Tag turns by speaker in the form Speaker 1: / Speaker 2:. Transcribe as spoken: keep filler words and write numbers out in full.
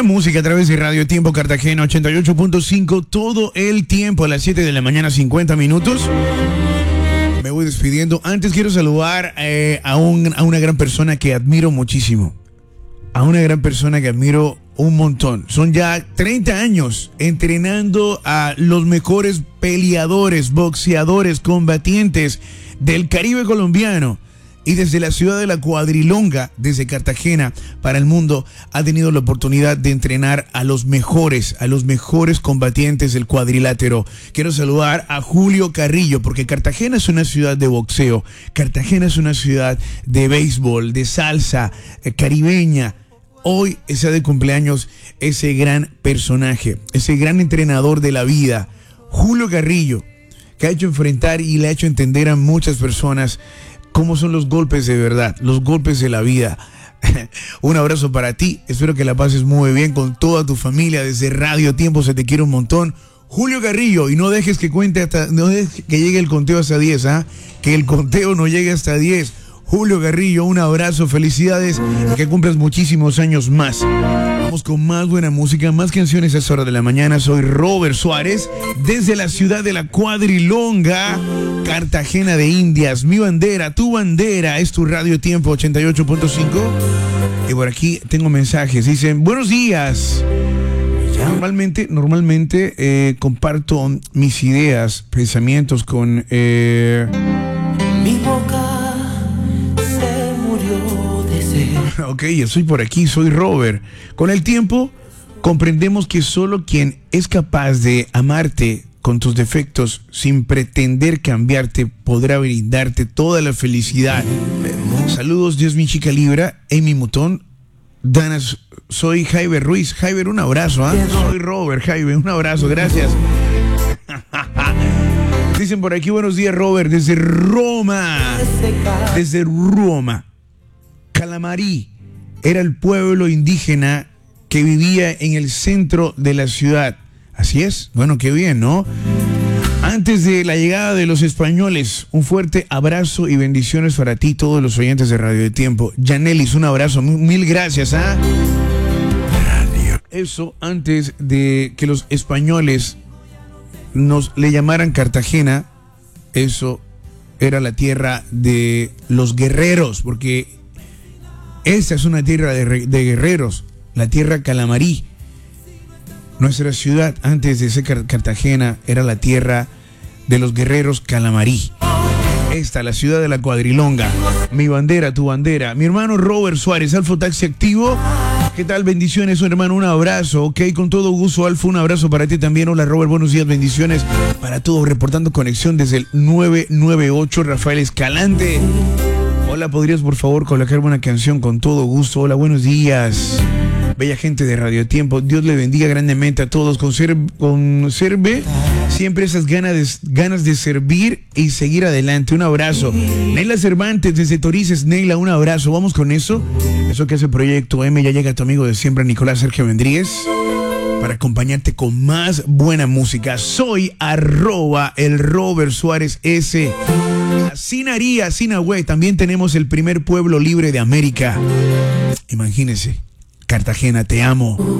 Speaker 1: música a través de Radio Tiempo Cartagena ochenta y ocho punto cinco todo el tiempo a las siete de la mañana, cincuenta minutos. Me voy despidiendo. Antes quiero saludar eh, a, un, a una gran persona que admiro muchísimo. A una gran persona que admiro un montón. Son ya treinta años entrenando a los mejores peleadores, boxeadores, combatientes del Caribe colombiano. Y desde la ciudad de la Cuadrilonga, desde Cartagena para el mundo, ha tenido la oportunidad de entrenar a los mejores, a los mejores combatientes del cuadrilátero. Quiero saludar a Julio Carrillo, porque Cartagena es una ciudad de boxeo, Cartagena es una ciudad de béisbol, de salsa, eh, caribeña. Hoy está de cumpleaños ese gran personaje, ese gran entrenador de la vida, Julio Carrillo, que ha hecho enfrentar y le ha hecho entender a muchas personas cómo son los golpes de verdad, los golpes de la vida. Un abrazo para ti, espero que la pases muy bien con toda tu familia. Desde Radio Tiempo se te quiere un montón. Julio Carrillo, y no dejes que cuente hasta, no dejes que llegue el conteo hasta diez, ¿ah? Que el conteo no llegue hasta diez. Julio Carrillo, un abrazo, felicidades y que cumplas muchísimos años más. Vamos con más buena música, más canciones a esa hora de la mañana. Soy Robert Suárez, desde la ciudad de la Cuadrilonga, Cartagena de Indias. Mi bandera, tu bandera, es tu Radio Tiempo ochenta y ocho punto cinco. Y por aquí tengo mensajes, dicen, buenos días. Normalmente, normalmente eh, comparto mis ideas, pensamientos con... Eh...
Speaker 2: Mi boca
Speaker 1: Ok, estoy por aquí, soy Robert. Con el tiempo comprendemos que solo quien es capaz de amarte con tus defectos sin pretender cambiarte podrá brindarte toda la felicidad. Saludos, Dios mi chica Libra, Amy Mutón, Dana, soy Jaiber Ruiz. Jaiber, un abrazo, ¿ah? ¿eh? Soy Robert, Jaiber, un abrazo, gracias. Dicen por aquí, buenos días, Robert, desde Roma. Desde Roma. Calamarí era el pueblo indígena que vivía en el centro de la ciudad. Así es, bueno, qué bien, ¿no? Antes de la llegada de los españoles, un fuerte abrazo y bendiciones para ti, todos los oyentes de Radio de Tiempo. Yanelis, un abrazo, mil gracias, ¿ah? Radio. Eso antes de que los españoles nos le llamaran Cartagena, eso era la tierra de los guerreros, porque esta es una tierra de, de guerreros, la tierra Calamarí. Nuestra ciudad, antes de ser Cartagena, era la tierra de los guerreros Calamarí. Esta, la ciudad de la Cuadrilonga. Mi bandera, tu bandera. Mi hermano Robert Suárez, Alfo Taxi Activo. ¿Qué tal? Bendiciones, un hermano, un abrazo. Ok, con todo gusto, Alfo, un abrazo para ti también. Hola, Robert, buenos días, bendiciones para todos. Reportando conexión desde el nueve nueve ocho, Rafael Escalante. Hola, ¿podrías por favor colocarme una canción? Con todo gusto. Hola, buenos días. Bella gente de Radio Tiempo. Dios le bendiga grandemente a todos. Conserve, conserve siempre esas ganas de, ganas de servir y seguir adelante. Un abrazo. Neila Cervantes desde Torices. Neila, un abrazo. Vamos con eso. Eso que hace Proyecto M. Ya llega tu amigo de siempre, Nicolás Sergio Vendríguez, para acompañarte con más buena música. Soy arroba el Robert Suárez S. Sinaría, Sinagüe, también tenemos el primer pueblo libre de América. Imagínense, Cartagena, te amo.